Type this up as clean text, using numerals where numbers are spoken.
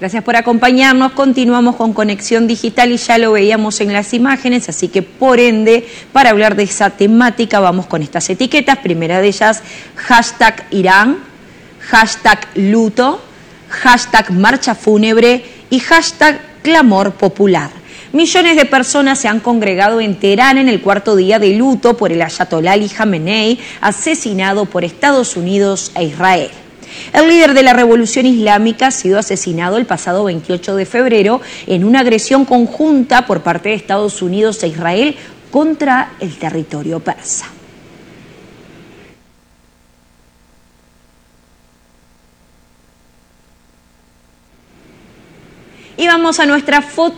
Gracias por acompañarnos. Continuamos con Conexión Digital y ya lo veíamos en las imágenes, así que por ende, para hablar de esa temática, vamos con estas etiquetas. Primera de ellas, hashtag Irán, hashtag luto, hashtag marcha fúnebre y hashtag clamor popular. Millones de personas se han congregado en Teherán en el cuarto día de luto por el ayatolá Ali Jamenei, asesinado por Estados Unidos e Israel. El líder de la revolución islámica ha sido asesinado el pasado 28 de febrero en una agresión conjunta por parte de Estados Unidos e Israel contra el territorio persa. Y vamos a nuestra foto.